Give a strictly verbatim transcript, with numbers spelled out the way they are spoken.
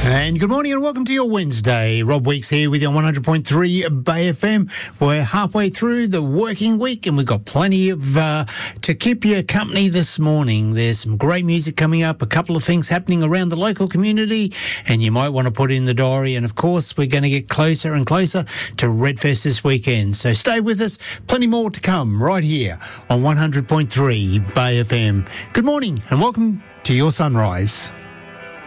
And good morning and welcome to your Wednesday. Rob Weeks here with you on one hundred point three Bay F M. We're halfway through the working week and we've got plenty of uh, to keep you company this morning. There's some great music coming up, a couple of things happening around the local community, and you might want to put it in the diary. And of course, we're going to get closer and closer to Redfest this weekend. So stay with us. Plenty more to come right here on one hundred point three Bay F M. Good morning and welcome to your sunrise.